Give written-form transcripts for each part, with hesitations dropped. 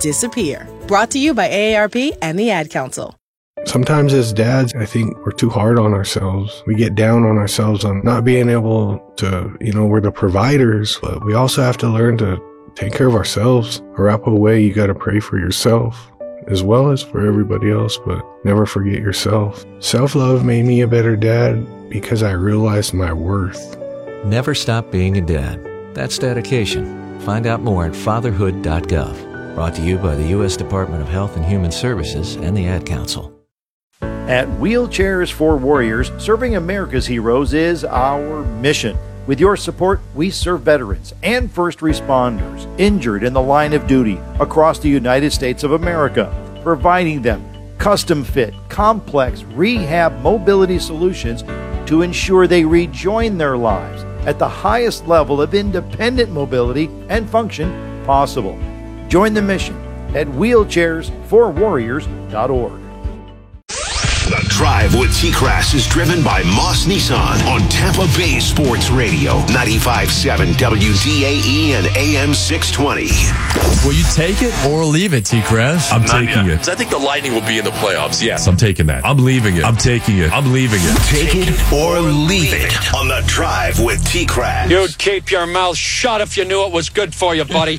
disappear. Brought to you by AARP and the Ad Council. Sometimes as dads, I think we're too hard on ourselves. We get down on ourselves on not being able to, we're the providers, but we also have to learn to take care of ourselves. Arapahoe way, you got to pray for yourself as well as for everybody else, but never forget yourself. Self-love made me a better dad because I realized my worth. Never stop being a dad. That's dedication. Find out more at fatherhood.gov. Brought to you by the U.S. Department of Health and Human Services and the Ad Council. At Wheelchairs for Warriors, serving America's heroes is our mission. With your support, we serve veterans and first responders injured in the line of duty across the United States of America, providing them custom-fit, complex rehab mobility solutions to ensure they rejoin their lives at the highest level of independent mobility and function possible. Join the mission at wheelchairsforwarriors.org. The Drive with T-Crass is driven by Moss Nissan on Tampa Bay Sports Radio, 95.7 WDAE and AM 620. Will you take it or leave it, T-Crass? I'm taking it. I think the Lightning will be in the playoffs. Yes, I'm taking that. I'm leaving it. I'm taking it. I'm leaving it. Take it or leave it on The Drive with T-Crass. You'd keep your mouth shut if you knew it was good for you, buddy.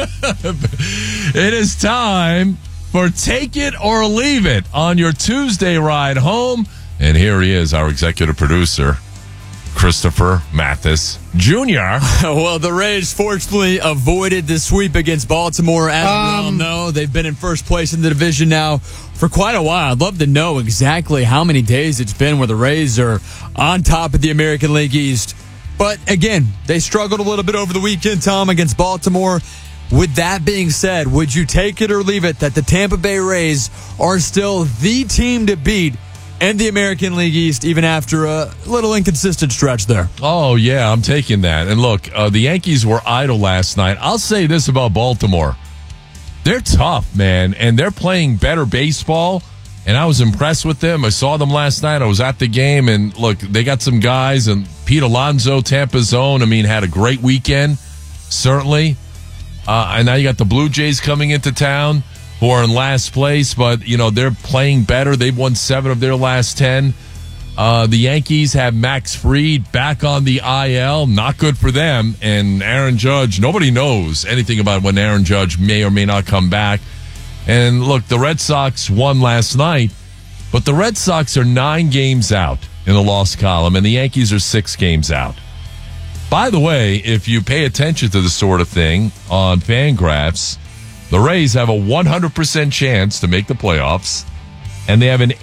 It is time for Take It or Leave It on your Tuesday ride home. And here he is, our executive producer, Christopher Mathis Jr. Well, the Rays fortunately avoided the sweep against Baltimore. As we all know, they've been in first place in the division now for quite a while. I'd love to know exactly how many days it's been where the Rays are on top of the American League East. But again, they struggled a little bit over the weekend, Tom, against Baltimore. With that being said, would you take it or leave it that the Tampa Bay Rays are still the team to beat in the American League East, even after a little inconsistent stretch there? Oh, yeah, I'm taking that. And look, the Yankees were idle last night. I'll say this about Baltimore. They're tough, man, and they're playing better baseball, and I was impressed with them. I saw them last night. I was at the game, and look, they got some guys, and Pete Alonso, Tampa's own, had a great weekend, certainly. And now you got the Blue Jays coming into town who are in last place, but, they're playing better. They've won 7 of their last 10. The Yankees have Max Fried back on the IL. Not good for them. And Aaron Judge, nobody knows anything about when Aaron Judge may or may not come back. And look, the Red Sox won last night, but the Red Sox are 9 games out in the loss column, and the Yankees are 6 games out. By the way, if you pay attention to this sort of thing on Fangraphs, the Rays have a 100% chance to make the playoffs, and they have an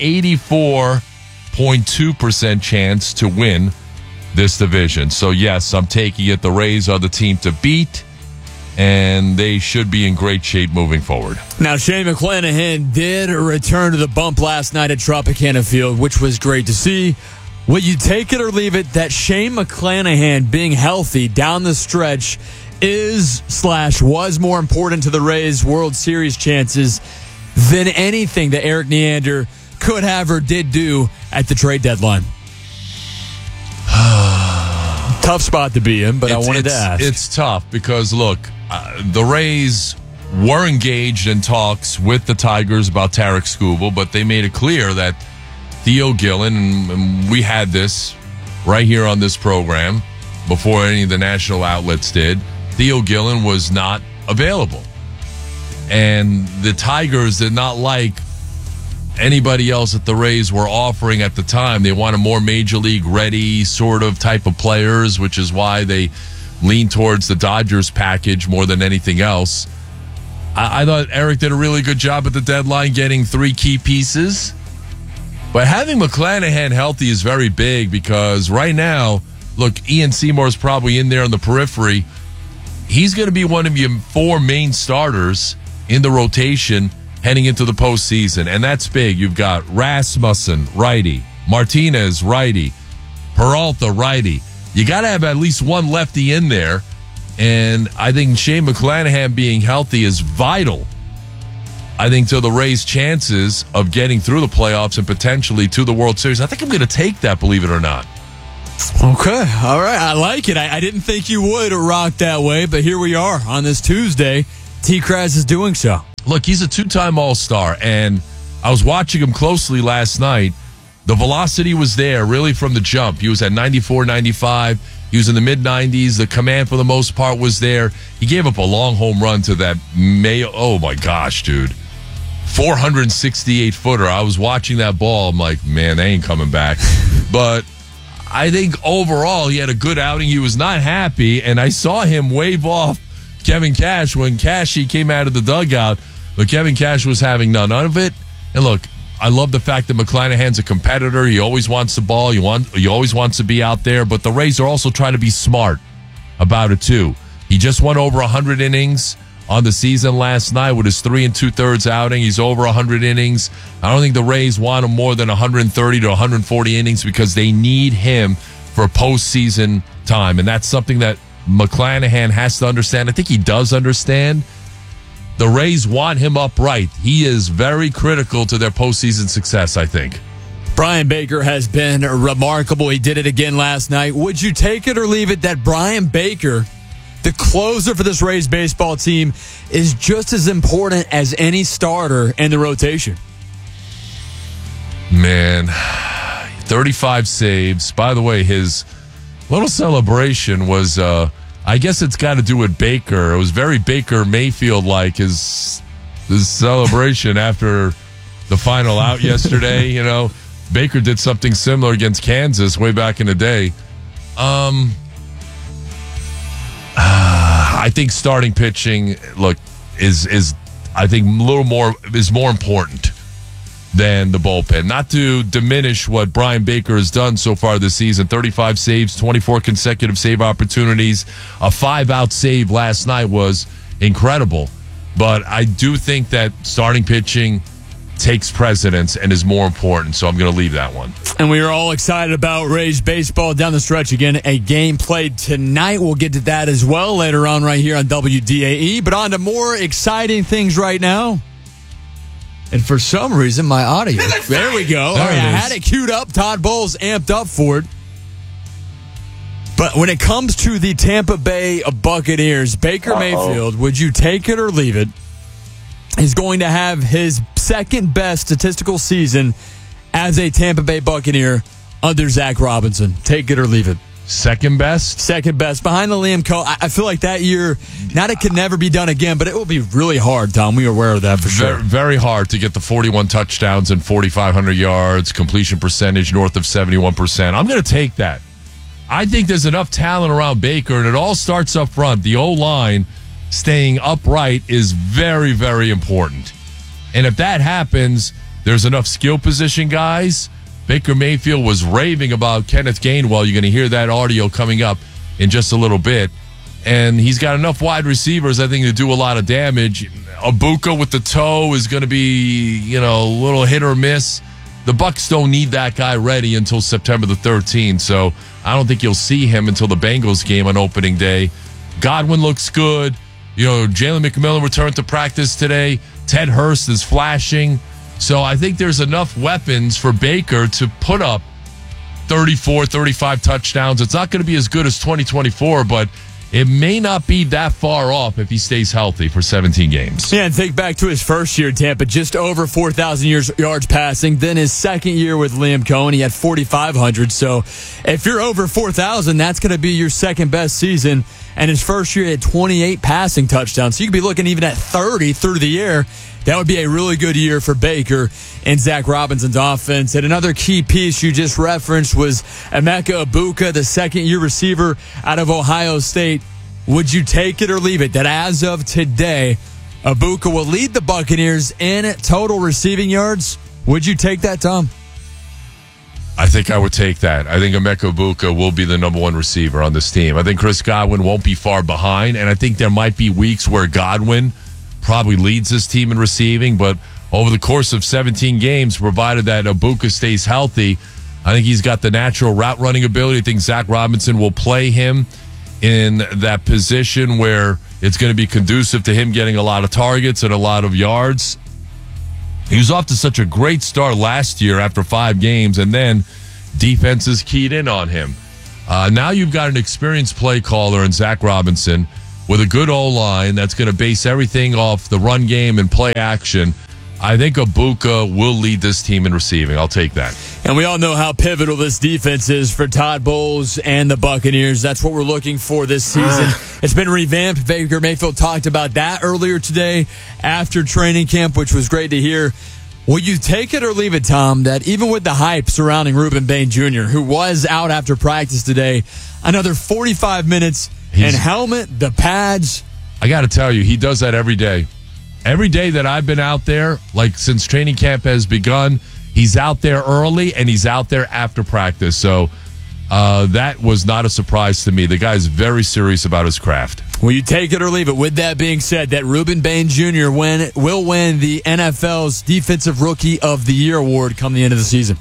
84.2% chance to win this division. So, yes, I'm taking it. The Rays are the team to beat, and they should be in great shape moving forward. Now, Shane McClanahan did return to the bump last night at Tropicana Field, which was great to see. Will you take it or leave it that Shane McClanahan being healthy down the stretch was more important to the Rays' World Series chances than anything that Eric Neander could have or did do at the trade deadline? Tough spot to be in, but I wanted to ask. It's tough because, look, the Rays were engaged in talks with the Tigers about Tarek Skubal, but they made it clear that Theo Gillen, and we had this right here on this program before any of the national outlets did, Theo Gillen was not available. And the Tigers did not like anybody else that the Rays were offering at the time. They wanted more major league ready sort of type of players, which is why they leaned towards the Dodgers package more than anything else. I thought Eric did a really good job at the deadline getting 3 key pieces. But having McClanahan healthy is very big because right now, look, Ian Seymour's probably in there on the periphery. He's going to be one of your 4 main starters in the rotation heading into the postseason, and that's big. You've got Rasmussen, righty, Martinez, righty, Peralta, righty. You got to have at least one lefty in there, and I think Shane McClanahan being healthy is vital, I think, to the Rays' chances of getting through the playoffs and potentially to the World Series. I think I'm going to take that, believe it or not. Okay. All right. I like it. I didn't think you would rock that way, but here we are on this Tuesday. T-Crass is doing so. look, he's a two-time All-Star, and I was watching him closely last night. The velocity was there really from the jump. He was at 94, 95. He was in the mid-90s. The command for the most part was there. He gave up a long home run to that Mayo. Oh, my gosh, dude. 468-footer. I was watching that ball. I'm like, man, they ain't coming back. But I think overall he had a good outing. He was not happy, and I saw him wave off Kevin Cash when Cashy came out of the dugout. But Kevin Cash was having none of it. And look, I love the fact that McClanahan's a competitor. He always wants the ball. He always wants to be out there. But the Rays are also trying to be smart about it, too. He just went over 100 innings on the season last night with his 3 2/3 outing. He's over 100 innings. I don't think the Rays want him more than 130 to 140 innings because they need him for postseason time. And that's something that McClanahan has to understand. I think he does understand. The Rays want him upright. He is very critical to their postseason success, I think. Brian Baker has been remarkable. He did it again last night. Would you take it or leave it that Brian Baker, the closer for this Rays baseball team, is just as important as any starter in the rotation? Man, 35 saves. By the way, his little celebration was... I guess it's got to do with Baker. It was very Baker Mayfield-like, his celebration after the final out yesterday. You know, Baker did something similar against Kansas way back in the day. I think starting pitching, look, is I think a little more is more important than the bullpen. Not to diminish what Brian Baker has done so far this season. 35 saves, 24 consecutive save opportunities. A 5-out save last night was incredible. But I do think that starting pitching takes precedence and is more important, so I'm going to leave that one. And we are all excited about Rays baseball down the stretch again. A game played tonight. We'll get to that as well later on right here on WDAE. But on to more exciting things right now. And for some reason, my audio. There we go. There I had it queued up. Todd Bowles amped up for it. But when it comes to the Tampa Bay Buccaneers, Baker Mayfield, would you take it or leave it? He's going to have his second best statistical season as a Tampa Bay Buccaneer under Zach Robinson. Take it or leave it. Second best? Second best. Behind the Liam Coe. I feel like that year, not it could never be done again, but it will be really hard, Tom. We are aware of that for sure. Very, very hard to get the 41 touchdowns and 4,500 yards, completion percentage north of 71%. I'm going to take that. I think there's enough talent around Baker, and it all starts up front. The O-line staying upright is very, very important. And if that happens, there's enough skill position guys. Baker Mayfield was raving about Kenneth Gainwell. You're going to hear that audio coming up in just a little bit. And he's got enough wide receivers, I think, to do a lot of damage. Abuka with the toe is going to be, a little hit or miss. The Bucs don't need that guy ready until September the 13th. So I don't think you'll see him until the Bengals game on opening day. Godwin looks good. Jalen McMillan returned to practice today. Ted Hurst is flashing. So I think there's enough weapons for Baker to put up 34, 35 touchdowns. It's not going to be as good as 2024, but it may not be that far off if he stays healthy for 17 games. Yeah, and think back to his first year at Tampa, just over 4,000 yards passing. Then his second year with Liam Cohen, he had 4,500. So if you're over 4,000, that's going to be your second best season. And his first year, he had 28 passing touchdowns. So you could be looking even at 30 through the year. That would be a really good year for Baker and Zach Robinson's offense. And another key piece you just referenced was Emeka Abuka, the second-year receiver out of Ohio State. Would you take it or leave it that as of today, Abuka will lead the Buccaneers in total receiving yards? Would you take that, Tom? I think I would take that. I think Emeka Abuka will be the number one receiver on this team. I think Chris Godwin won't be far behind, and I think there might be weeks where Godwin probably leads his team in receiving, but over the course of 17 games, provided that Abuka stays healthy, I think he's got the natural route running ability. I think Zach Robinson will play him in that position where it's going to be conducive to him getting a lot of targets and a lot of yards. He was off to such a great start last year after 5 games, and then defenses keyed in on him. Now you've got an experienced play caller in Zach Robinson. with a good O-line that's going to base everything off the run game and play action, I think Ibuka will lead this team in receiving. I'll take that. And we all know how pivotal this defense is for Todd Bowles and the Buccaneers. That's what we're looking for this season. It's been revamped. Baker Mayfield talked about that earlier today after training camp, which was great to hear. Will you take it or leave it, Tom, that even with the hype surrounding Ruben Bain Jr., who was out after practice today, another 45 minutes and helmet, the pads? I got to tell you, he does that every day. Every day that I've been out there, like since training camp has begun, he's out there early and he's out there after practice. So that was not a surprise to me. The guy's very serious about his craft. Will you take it or leave it? With that being said, that Ruben Bain Jr. will win the NFL's Defensive Rookie of the Year award come the end of the season.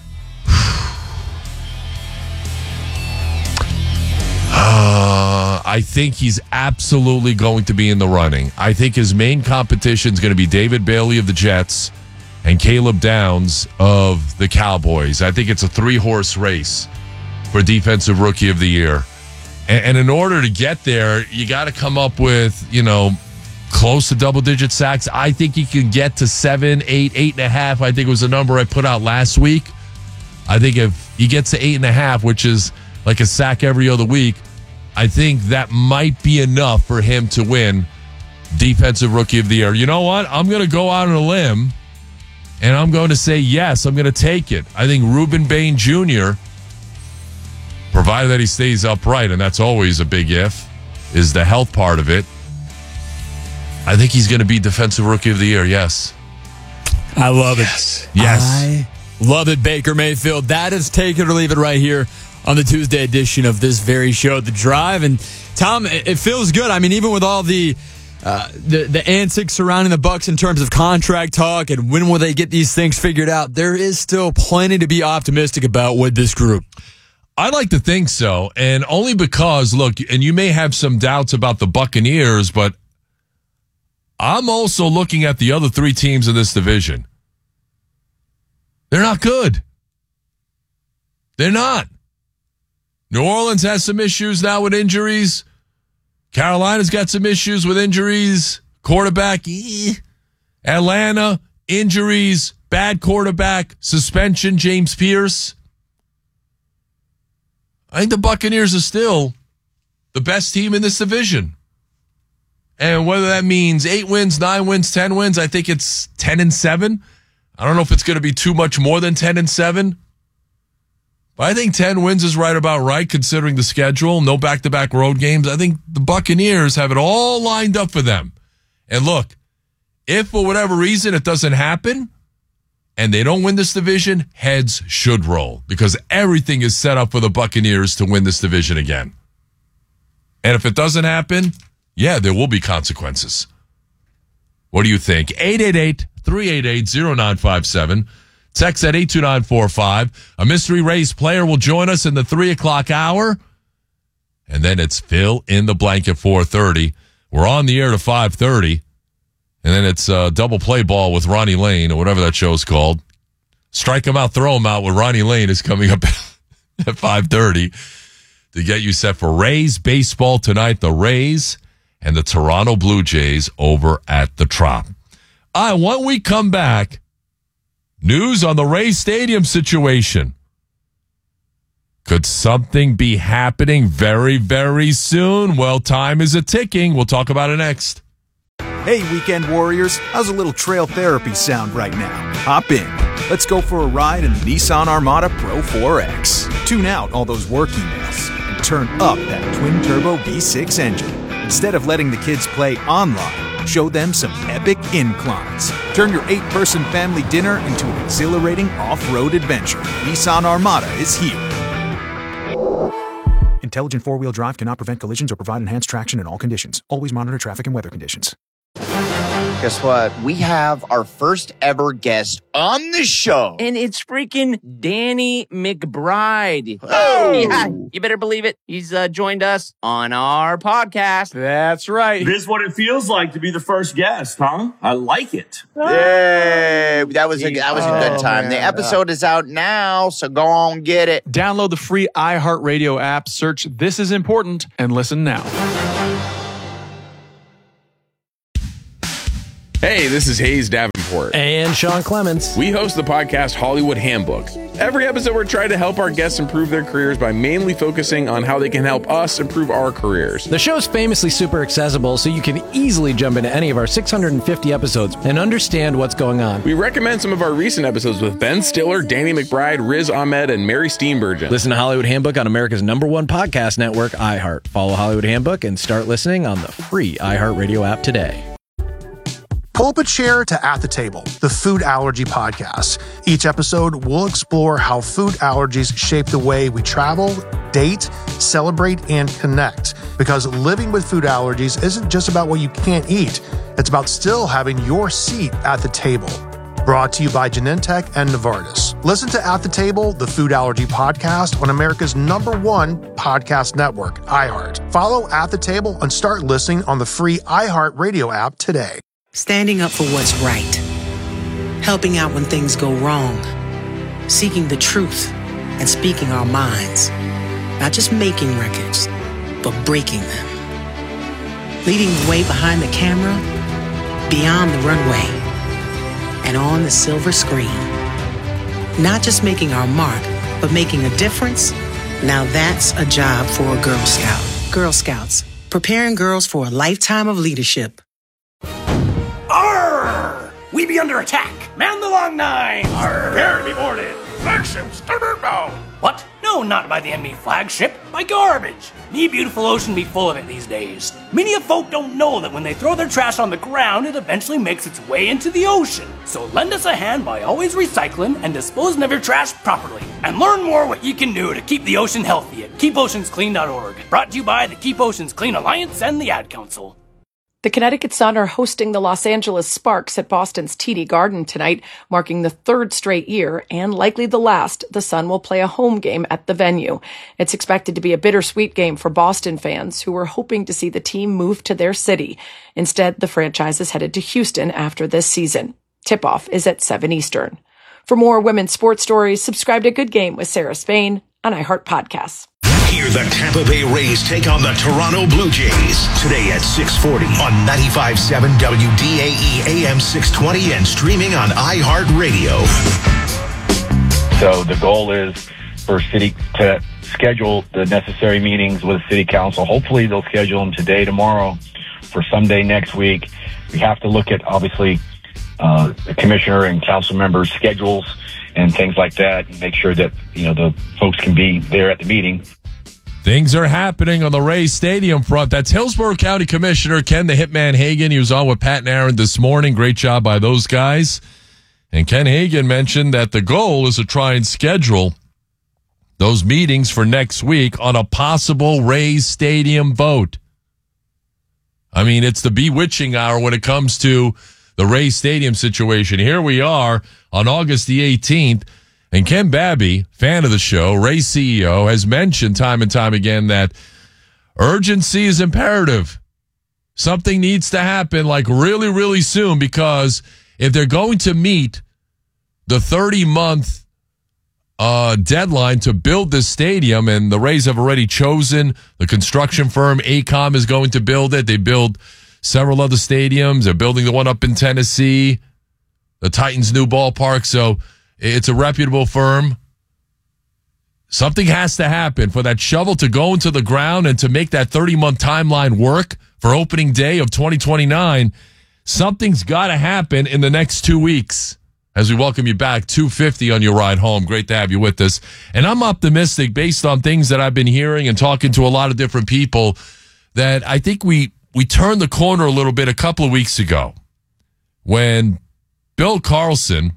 I think he's absolutely going to be in the running. I think his main competition is going to be David Bailey of the Jets and Caleb Downs of the Cowboys. I think it's a 3-horse race for Defensive Rookie of the Year. And in order to get there, you got to come up with, close to double-digit sacks. I think he can get to 7, 8, 8.5. I think it was a number I put out last week. I think if he gets to 8.5, which is like a sack every other week, I think that might be enough for him to win Defensive Rookie of the Year. You know what? I'm going to go out on a limb, and I'm going to say yes. I'm going to take it. I think Ruben Bain Jr., provided that he stays upright, and that's always a big if, is the health part of it. I think he's going to be Defensive Rookie of the Year, yes. I love it. Yes. I love it, Baker Mayfield. That is take it or leave it right here on the Tuesday edition of this very show, The Drive. And Tom, it feels good. I mean, even with all the antics surrounding the Bucs in terms of contract talk and when will they get these things figured out, there is still plenty to be optimistic about with this group. I like to think so, and only because, look, and you may have some doubts about the Buccaneers, but I'm also looking at the other 3 teams in this division. They're not good. They're not. New Orleans has some issues now with injuries. Carolina's got some issues with injuries. Quarterback, Atlanta, injuries, bad quarterback, suspension, James Pierce. I think the Buccaneers are still the best team in this division. And whether that means 8 wins, 9 wins, 10 wins, I think it's 10-7. I don't know if it's going to be too much more than 10-7. But I think 10 wins is right about right, considering the schedule. No back-to-back road games. I think the Buccaneers have it all lined up for them. And look, if for whatever reason it doesn't happen and they don't win this division, heads should roll because everything is set up for the Buccaneers to win this division again. And if it doesn't happen, yeah, there will be consequences. What do you think? 888-388-0957. Text at 82945. A Mystery Race player will join us in the 3 o'clock hour. And then it's Fill in the Blank at 4:30. We're on the air to 5:30. And then it's Double Play Ball with Ronnie Lane, or whatever that show's called. Strike 'em out, throw 'em out with Ronnie Lane is coming up at 5:30 to get you set for Rays baseball tonight. The Rays and the Toronto Blue Jays over at the Trop. All right, when we come back, news on the Rays Stadium situation. Could something be happening very, very soon? Well, time is a-ticking. We'll talk about it next. Hey, weekend warriors, how's a little trail therapy sound right now? Hop in. Let's go for a ride in the Nissan Armada Pro 4X. Tune out all those work emails and turn up that twin-turbo V6 engine. Instead of letting the kids play online, show them some epic inclines. Turn your 8-person family dinner into an exhilarating off-road adventure. Nissan Armada is here. Intelligent four-wheel drive cannot prevent collisions or provide enhanced traction in all conditions. Always monitor traffic and weather conditions. Guess what? We have our first ever guest on the show. And it's freaking Danny McBride. Oh! Yeah, you better believe it. He's joined us on our podcast. That's right. This is what it feels like to be the first guest, huh? I like it. Yay! That was a good time. Man. The episode is out now, so go on get it. Download the free iHeartRadio app, search This Is Important, and listen now. Hey, this is Hayes Davenport. And Sean Clements. We host the podcast Hollywood Handbook. Every episode, we're trying to help our guests improve their careers by mainly focusing on how they can help us improve our careers. The show's famously super accessible, so you can easily jump into any of our 650 episodes and understand what's going on. We recommend some of our recent episodes with Ben Stiller, Danny McBride, Riz Ahmed, and Mary Steenburgen. Listen to Hollywood Handbook on America's #1 podcast network, iHeart. Follow Hollywood Handbook and start listening on the free iHeartRadio app today. Pull up a chair to At the Table, the food allergy podcast. Each episode, we'll explore how food allergies shape the way we travel, date, celebrate, and connect. Because living with food allergies isn't just about what you can't eat. It's about still having your seat at the table. Brought to you by Genentech and Novartis. Listen to At the Table, the food allergy podcast on America's #1 podcast network, iHeart. Follow At the Table and start listening on the free iHeart Radio app today. Standing up for what's right. Helping out when things go wrong. Seeking the truth and speaking our minds. Not just making records, but breaking them. Leading the way behind the camera, beyond the runway, and on the silver screen. Not just making our mark, but making a difference. Now that's a job for a Girl Scout. Girl Scouts, preparing girls for a lifetime of leadership. Arr! We be under attack. Man the long nine. Arr! Prepare to be boarded. Flagship starboard bound. What? No, not by the enemy flagship. By garbage. Me beautiful ocean be full of it these days. Many of folk don't know that when they throw their trash on the ground, it eventually makes its way into the ocean. So lend us a hand by always recycling and disposing of your trash properly. And learn more what you can do to keep the ocean healthy at keepoceansclean.org. Brought to you by the Keep Oceans Clean Alliance and the Ad Council. The Connecticut Sun are hosting the Los Angeles Sparks at Boston's TD Garden tonight, marking the third straight year and likely the last the Sun will play a home game at the venue. It's expected to be a bittersweet game for Boston fans who were hoping to see the team move to their city. Instead, the franchise is headed to Houston after this season. Tip-off is at 7 Eastern. For more women's sports stories, subscribe to Good Game with Sarah Spain on iHeart Podcasts. Hear the Tampa Bay Rays take on the Toronto Blue Jays today at 6:40 on 95.7 WDAE AM 620 and streaming on iHeartRadio. So the goal is for city to schedule the necessary meetings with city council. Hopefully they'll schedule them today, tomorrow, for someday next week. We have to look at, obviously, the commissioner and council members' schedules and things like that, and make sure that, the folks can be there at the meeting. Things are happening on the Rays Stadium front. That's Hillsborough County Commissioner Ken the Hitman Hagan. He was on with Pat and Aaron this morning. Great job by those guys. And Ken Hagan mentioned that the goal is to try and schedule those meetings for next week on a possible Rays Stadium vote. I mean, it's the bewitching hour when it comes to the Rays Stadium situation. Here we are on August the 18th. And Ken Babby, fan of the show, Rays CEO, has mentioned time and time again that urgency is imperative. Something needs to happen like really, really soon, because if they're going to meet the 30-month deadline to build this stadium, and the Rays have already chosen the construction firm, AECOM is going to build it. They build several other stadiums. They're building the one up in Tennessee, the Titans' new ballpark. So it's a reputable firm. Something has to happen for that shovel to go into the ground and to make that 30-month timeline work for opening day of 2029. Something's got to happen in the next 2 weeks. As we welcome you back, 250 on your ride home. Great to have you with us. And I'm optimistic based on things that I've been hearing and talking to a lot of different people that I think we turned the corner a little bit a couple of weeks ago when Bill Carlson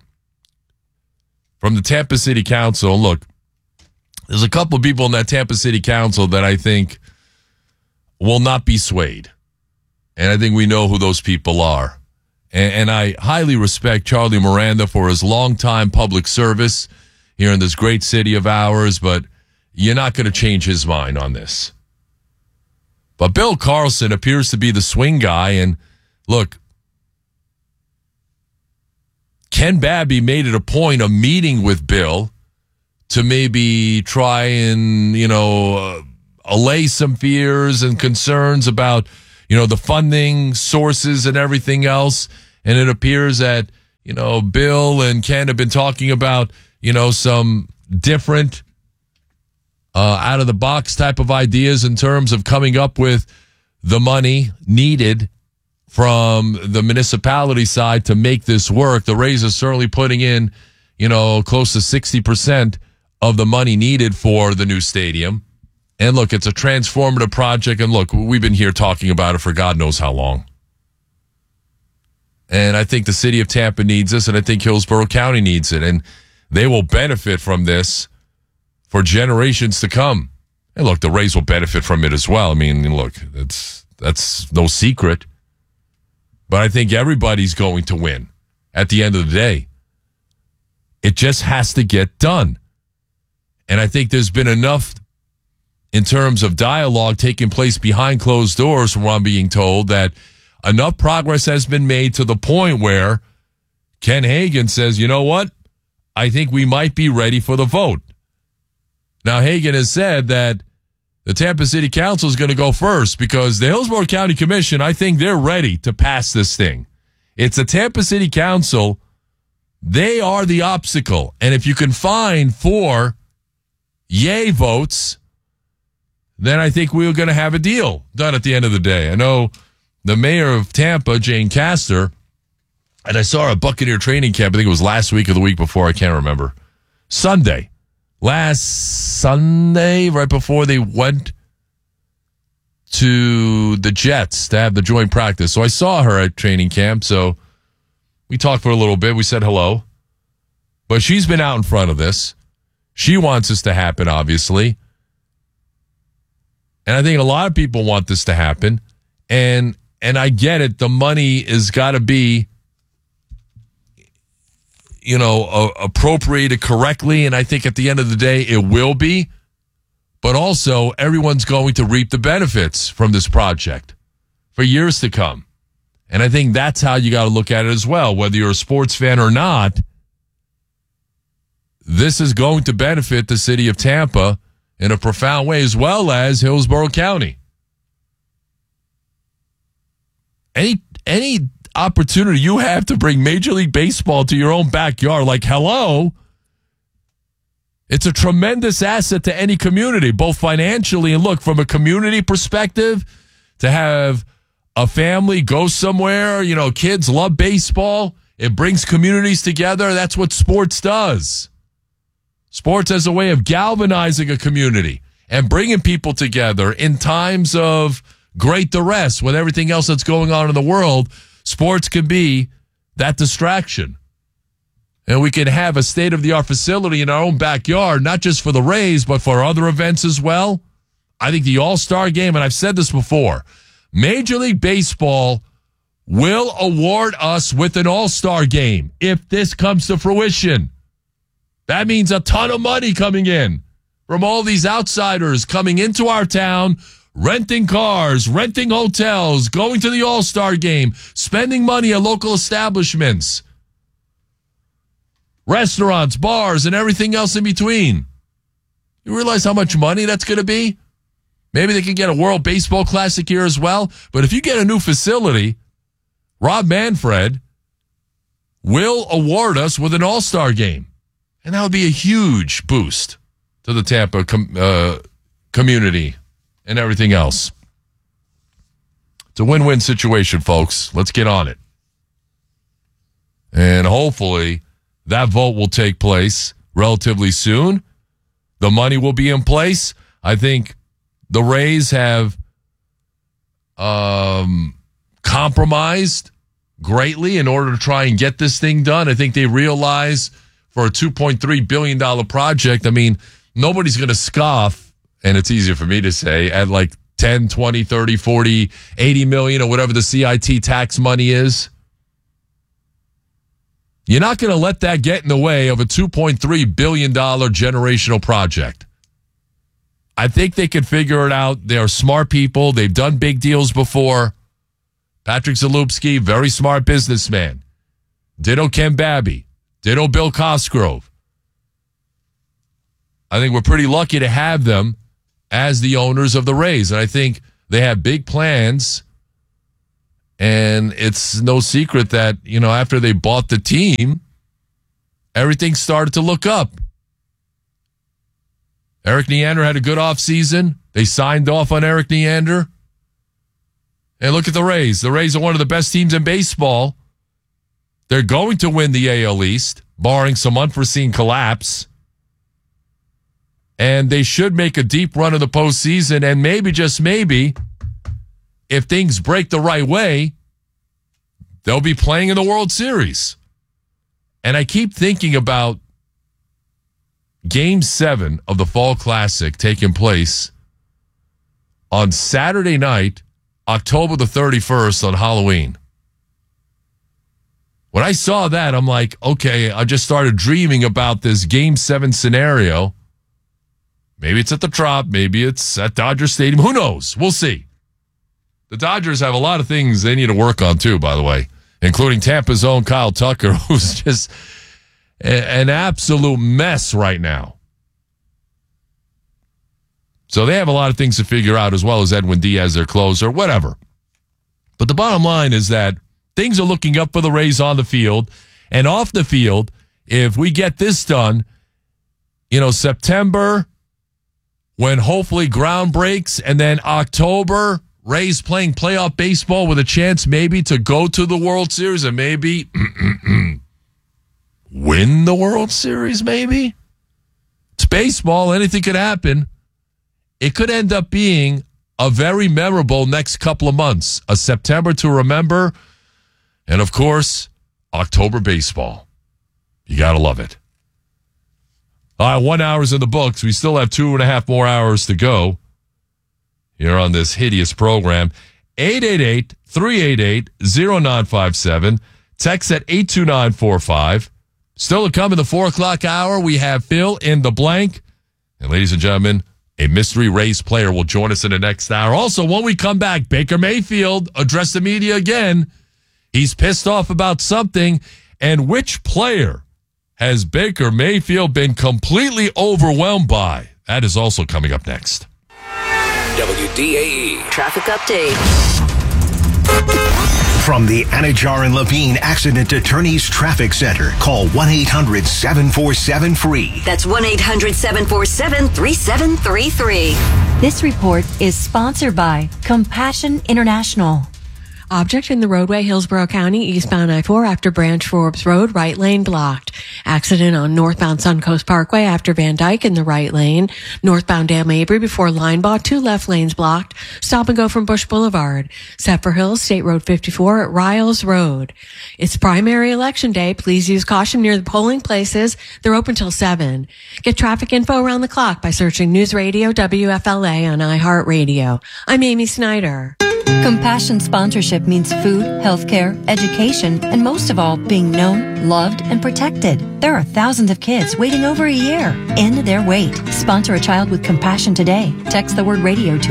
from the Tampa City Council. Look, there's a couple of people in that Tampa City Council that I think will not be swayed. And I think we know who those people are. And I highly respect Charlie Miranda for his longtime public service here in this great city of ours, but you're not going to change his mind on this. But Bill Carlson appears to be the swing guy. And look, Ken Babby made it a point of meeting with Bill to maybe try and, allay some fears and concerns about, the funding sources and everything else. And it appears that, Bill and Ken have been talking about, some different out-of-the-box type of ideas in terms of coming up with the money needed from the municipality side to make this work. The Rays are certainly putting in, close to 60% of the money needed for the new stadium. And look, it's a transformative project. And look, we've been here talking about it for God knows how long. And I think the city of Tampa needs this, and I think Hillsborough County needs it. And they will benefit from this for generations to come. And look, the Rays will benefit from it as well. I mean, look, that's no secret. But I think everybody's going to win at the end of the day. It just has to get done. And I think there's been enough in terms of dialogue taking place behind closed doors, from what I'm being told, that enough progress has been made to the point where Ken Hagan says, you know what? I think we might be ready for the vote. Now, Hagan has said that the Tampa City Council is going to go first because the Hillsborough County Commission, I think they're ready to pass this thing. It's the Tampa City Council. They are the obstacle. And if you can find 4 yay votes, then I think we're going to have a deal done at the end of the day. I know the mayor of Tampa, Jane Castor, and I saw her at Buccaneer training camp. I think it was last week or the week before. I can't remember. Last Sunday, right before they went to the Jets to have the joint practice. So I saw her at training camp. So we talked for a little bit. We said hello. But she's been out in front of this. She wants this to happen, obviously. And I think a lot of people want this to happen. And I get it. The money has got to be, appropriated correctly. And I think at the end of the day, it will be. But also, everyone's going to reap the benefits from this project for years to come. And I think that's how you got to look at it as well. Whether you're a sports fan or not, this is going to benefit the city of Tampa in a profound way, as well as Hillsborough County. Any opportunity you have to bring Major League Baseball to your own backyard, like, hello, it's a tremendous asset to any community, both financially and, look, from a community perspective, to have a family go somewhere, kids love baseball. It brings communities together. That's what sports does. Sports as a way of galvanizing a community and bringing people together in times of great duress with everything else that's going on in the world. Sports can be that distraction. And we can have a state-of-the-art facility in our own backyard, not just for the Rays, but for other events as well. I think the All-Star Game, and I've said this before, Major League Baseball will award us with an All-Star Game if this comes to fruition. That means a ton of money coming in from all these outsiders coming into our town, renting cars, renting hotels, going to the All-Star Game, spending money at local establishments, restaurants, bars, and everything else in between. You realize how much money that's going to be? Maybe they can get a World Baseball Classic here as well. But if you get a new facility, Rob Manfred will award us with an All-Star Game. And that would be a huge boost to the Tampa community and everything else. It's a win-win situation, folks. Let's get on it. And hopefully that vote will take place relatively soon. The money will be in place. I think the Rays have compromised greatly in order to try and get this thing done. I think they realize for a $2.3 billion project, I mean, nobody's going to scoff, and it's easier for me to say, at like 10, 20, 30, 40, 80 million or whatever the CIT tax money is. You're not going to let that get in the way of a $2.3 billion generational project. I think they can figure it out. They're smart people. They've done big deals before. Patrick Zalupski, very smart businessman. Ditto Ken Babby. Ditto Bill Cosgrove. I think we're pretty lucky to have them as the owners of the Rays. And I think they have big plans And it's no secret that, after they bought the team, everything started to look up. Eric Neander had a good offseason. They signed off on Eric Neander. And look at the Rays. The Rays are one of the best teams in baseball. They're going to win the AL East, barring some unforeseen collapse. And they should make a deep run in the postseason. And maybe, just maybe, if things break the right way, they'll be playing in the World Series. And I keep thinking about Game 7 of the Fall Classic taking place on Saturday night, October the 31st on Halloween. When I saw that, I'm like, okay, I just started dreaming about this Game 7 scenario. Maybe it's at the Trop. Maybe it's at Dodger Stadium. Who knows? We'll see. The Dodgers have a lot of things they need to work on, too, by the way, including Tampa's own Kyle Tucker, who's just an absolute mess right now. So they have a lot of things to figure out, as well as Edwin Diaz, their closer, whatever. But the bottom line is that things are looking up for the Rays on the field. And off the field, if we get this done, September, when hopefully ground breaks, and then October, Rays playing playoff baseball with a chance maybe to go to the World Series and maybe win the World Series, maybe. It's baseball. Anything could happen. It could end up being a very memorable next couple of months. A September to remember. And, of course, October baseball. You got to love it. All right, 1 hour's in the books. We still have 2.5 more hours to go here on this hideous program. 888-388-0957. Text at 82945. Still to come in the 4 o'clock hour, we have Fill in the Blank. And, ladies and gentlemen, a mystery Rays player will join us in the next hour. Also, when we come back, Baker Mayfield addressed the media again. He's pissed off about something. And which player has Baker Mayfield been completely overwhelmed by? That is also coming up next. WDAE Traffic Update. From the Anajar and Levine Accident Attorneys Traffic Center, call 1-800-747-FREE. That's 1-800-747-3733. This report is sponsored by Compassion International. Object in the roadway, Hillsborough County, eastbound I-4 after Branch Forbes Road, right lane blocked. Accident on northbound Suncoast Parkway after Van Dyke in the right lane. Northbound Dale Mabry before Linebaugh, 2 left lanes blocked. Stop and go from Bush Boulevard. Zephyr Hills, State Road 54 at Riles Road. It's primary election day. Please use caution near the polling places. They're open till 7. Get traffic info around the clock by searching News Radio WFLA on iHeartRadio. I'm Amy Snyder. Compassion sponsorship means food, healthcare, education, and most of all, being known, loved, and protected. There are thousands of kids waiting over a year. End their wait. Sponsor a child with compassion today. Text the word radio to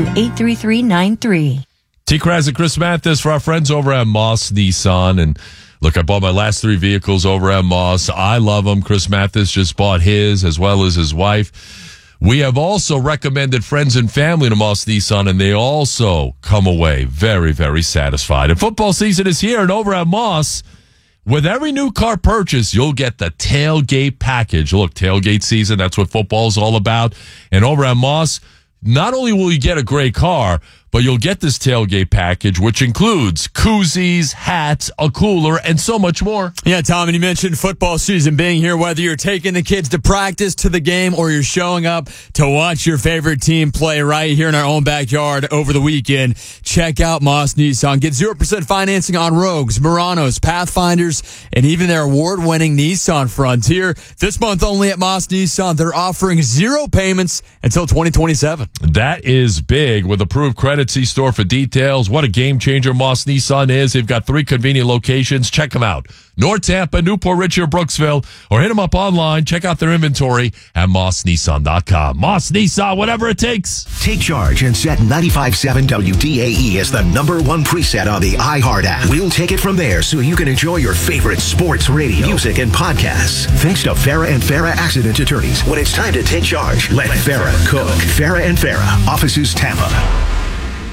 83393. T-Kraz and Chris Mathis for our friends over at Moss Nissan. And look, I bought my last 3 vehicles over at Moss. I love them. Chris Mathis just bought his as well as his wife. We have also recommended friends and family to Moss Nissan, and they also come away very, very satisfied. And football season is here, and over at Moss, with every new car purchase, you'll get the tailgate package. Look, tailgate season, that's what football is all about. And over at Moss, not only will you get a great car, but you'll get this tailgate package, which includes koozies, hats, a cooler, and so much more. Yeah, Tom, and you mentioned football season being here, whether you're taking the kids to practice, to the game, or you're showing up to watch your favorite team play right here in our own backyard over the weekend. Check out Moss Nissan. Get 0% financing on Rogues, Muranos, Pathfinders, and even their award-winning Nissan Frontier. This month only at Moss Nissan, they're offering 0 payments until 2027. That is big. With approved credit, see store for details. What a game changer Moss Nissan is. They've got 3 convenient locations. Check them out. North Tampa, Newport Richey, or Brooksville, or hit them up online. Check out their inventory at mossnissan.com. Moss Nissan, whatever it takes. Take charge and set 95.7 WDAE as the #1 preset on the iHeart app. We'll take it from there so you can enjoy your favorite sports radio, music, and podcasts. Thanks to Farah and Farah Accident Attorneys. When it's time to take charge, let Farah cook. Farah and Farah, offices Tampa.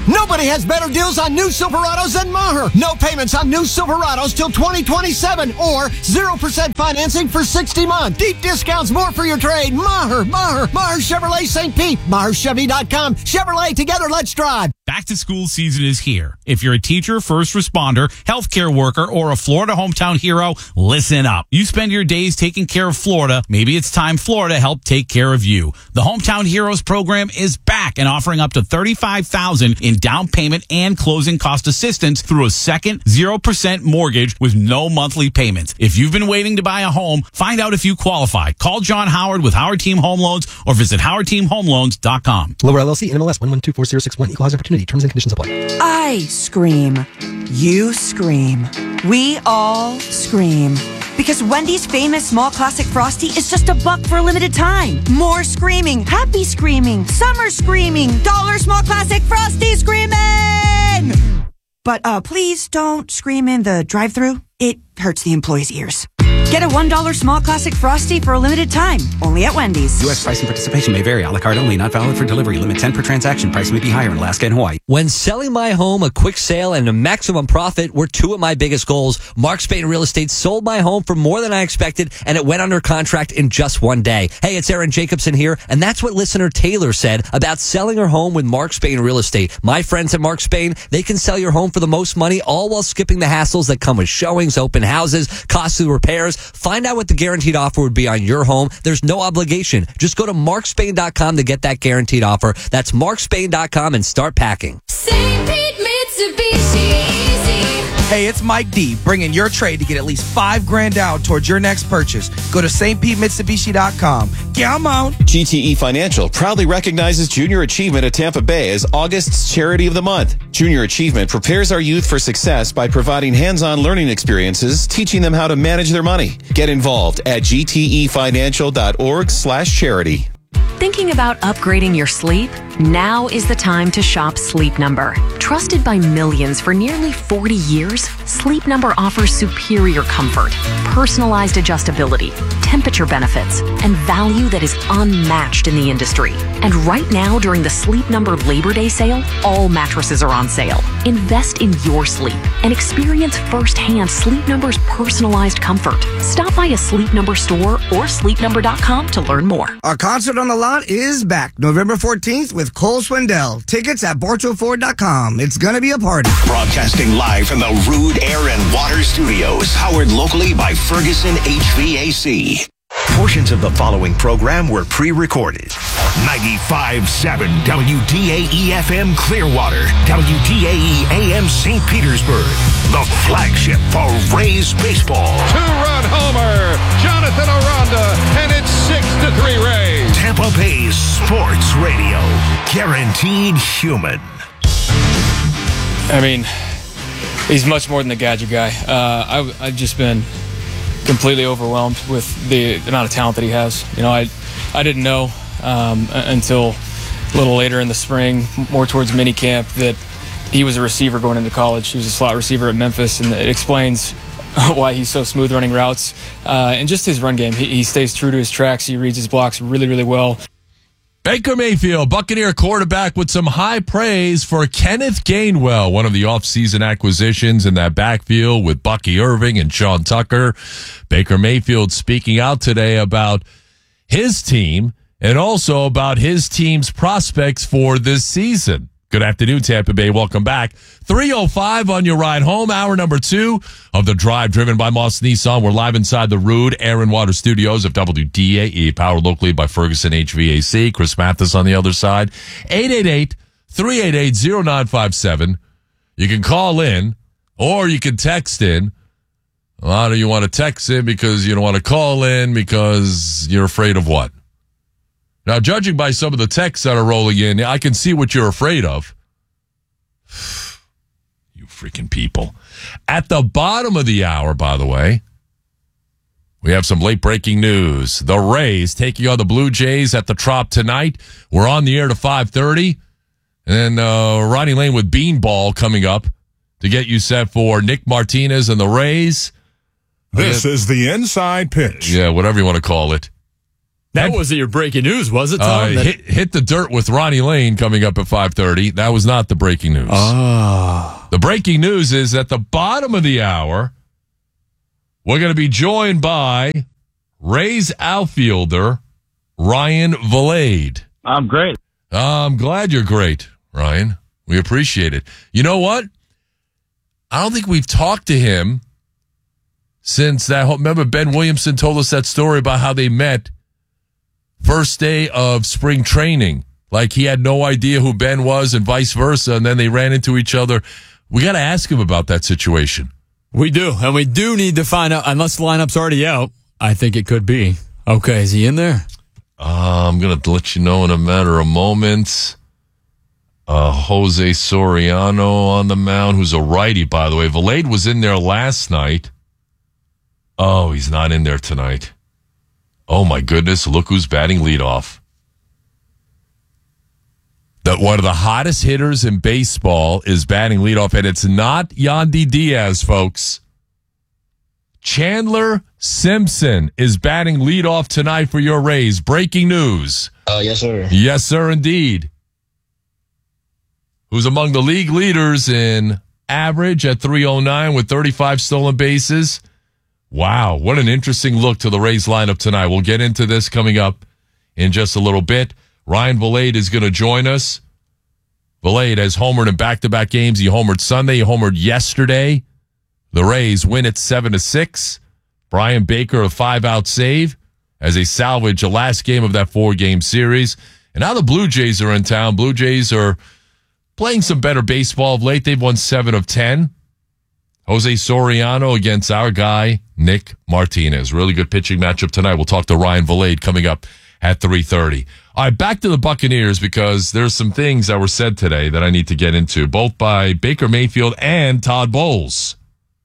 Nobody has better deals on new Silverados than Maher. No payments on new Silverados till 2027 or 0% financing for 60 months. Deep discounts, more for your trade. Maher Chevrolet St. Pete. MaherChevy.com. Chevrolet, together, let's drive. Back to school season is here. If you're a teacher, first responder, healthcare worker, or a Florida hometown hero, listen up. You spend your days taking care of Florida. Maybe it's time Florida helped take care of you. The Hometown Heroes program is back and offering up to $35,000 in down payment and closing cost assistance through a second 0% mortgage with no monthly payments. If you've been waiting to buy a home, find out if you qualify. Call John Howard with Howard Team Home Loans or visit howardteamhomeloans.com. Lower LLC, NMLS 1124061, Equal Housing Opportunity. Terms and conditions apply. I scream. You scream. We all scream. Because Wendy's famous small classic Frosty is just $1 for a limited time. More screaming, happy screaming, summer screaming, dollar small classic Frosty screaming! But please don't scream in the drive-thru. It hurts the employees' ears. Get a $1 small classic Frosty for a limited time, only at Wendy's. U.S. price and participation may vary. A la carte only, not valid for delivery. Limit 10 per transaction. Price may be higher in Alaska and Hawaii. When selling my home, a quick sale and a maximum profit were two of my biggest goals. Mark Spain Real Estate sold my home for more than I expected, and it went under contract in just one day. Hey, it's Aaron Jacobson here, and that's what listener Taylor said about selling her home with Mark Spain Real Estate. My friends at Mark Spain, they can sell your home for the most money, all while skipping the hassles that come with showings, open houses, costly repairs. Find out what the guaranteed offer would be on your home. There's no obligation. Just go to markspain.com to get that guaranteed offer. That's markspain.com and start packing. St. Pete Mitsubishi Easy. Hey, it's Mike D, bringing your trade to get at least $5,000 down towards your next purchase. Go to stpetemitsubishi.com. Come on. GTE Financial proudly recognizes Junior Achievement at Tampa Bay as August's Charity of the Month. Junior Achievement prepares our youth for success by providing hands-on learning experiences, teaching them how to manage their money. Get involved at gtefinancial.org/charity. Thinking about upgrading your sleep? Now is the time to shop Sleep Number. Trusted by millions for nearly 40 years, Sleep Number offers superior comfort, personalized adjustability, temperature benefits, and value that is unmatched in the industry. And right now, during the Sleep Number Labor Day sale, all mattresses are on sale. Invest in your sleep and experience firsthand Sleep Number's personalized comfort. Stop by a Sleep Number store or sleepnumber.com to learn more. Our concert on the lot is back November 14th with Cole Swindell. Tickets at BortoFord.com. It's gonna be a party. Broadcasting live from the Rude Air and Water Studios, powered locally by Ferguson HVAC. Portions of the following program were pre-recorded. 95.7 WDAE-FM Clearwater, WDAE AM St. Petersburg, the flagship for Rays baseball. Two-run homer, Jonathan Aranda, and it's 6-3 Rays. Tampa Bay Sports Radio, guaranteed human. I mean, he's much more than a gadget guy. I've just been completely overwhelmed with the amount of talent that he has. You know, I didn't know until a little later in the spring, more towards minicamp, that he was a receiver going into college. He was a slot receiver at Memphis, and it explains why he's so smooth running routes. And just his run game. He stays true to his tracks. He reads his blocks really, really well. Baker Mayfield, Buccaneer quarterback, with some high praise for Kenneth Gainwell, one of the offseason acquisitions in that backfield with Bucky Irving and Sean Tucker. Baker Mayfield speaking out today about his team and also about his team's prospects for this season. Good afternoon, Tampa Bay. Welcome back. 3:05 on your ride home. Hour number 2 of The Drive, driven by Moss Nissan. We're live inside the Rude Air and Water Studios of WDAE, powered locally by Ferguson HVAC. Chris Mathis on the other side. 888-388-0957. You can call in or you can text in. A lot of you want to text in because you don't want to call in because you're afraid of what? Now, judging by some of the texts that are rolling in, I can see what you're afraid of. You freaking people. At the bottom of the hour, by the way, we have some late-breaking news. The Rays taking on the Blue Jays at the Trop tonight. We're on the air to 5:30. And then Ronnie Lane with Beanball coming up to get you set for Nick Martinez and the Rays. This is the Inside Pitch. Yeah, whatever you want to call it. That wasn't your breaking news, was it, Tom? Hit the dirt with Ronnie Lane coming up at 5:30. That was not the breaking news. The breaking news is at the bottom of the hour, we're going to be joined by Rays outfielder Ryan Vilade. I'm great. I'm glad you're great, Ryan. We appreciate it. You know what? I don't think we've talked to him since that. Remember, Ben Williamson told us that story about how they met first day of spring training. Like he had no idea who Ben was and vice versa, and then they ran into each other. We got to ask him about that situation. We do, and we do need to find out, unless the lineup's already out. I think it could be. Okay, is he in there? I'm going to let you know in a matter of moments. Jose Soriano on the mound, who's a righty, by the way. Vilade was in there last night. Oh, he's not in there tonight. Oh, my goodness. Look who's batting leadoff. One of the hottest hitters in baseball is batting leadoff, and it's not Yandy Diaz, folks. Chandler Simpson is batting leadoff tonight for your Rays. Breaking news. Yes, sir. Yes, sir, indeed. Who's among the league leaders in average at 309 with 35 stolen bases. Wow, what an interesting look to the Rays lineup tonight. We'll get into this coming up in just a little bit. Ryan Vilade is going to join us. Vilade has homered in back-to-back games. He homered Sunday. He homered yesterday. The Rays win it 7-6. Brian Baker, a 5-out save as they salvage the last game of that 4-game series. And now the Blue Jays are in town. Blue Jays are playing some better baseball of late. They've won 7 of 10. Jose Soriano against our guy, Nick Martinez. Really good pitching matchup tonight. We'll talk to Ryan Vilade coming up at 3:30. All right, back to the Buccaneers because there's some things that were said today that I need to get into, both by Baker Mayfield and Todd Bowles.